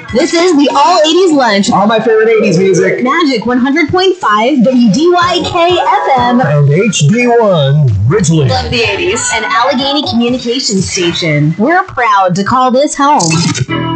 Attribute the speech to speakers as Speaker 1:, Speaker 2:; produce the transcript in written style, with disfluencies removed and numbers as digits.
Speaker 1: This is the All 80s Lunch.
Speaker 2: All my favorite 80s music.
Speaker 1: Magic 100.5 WDYK FM.
Speaker 3: And HD1 Ridgeland.
Speaker 1: Love the 80s. An Allegheny communications station. We're proud to call this home.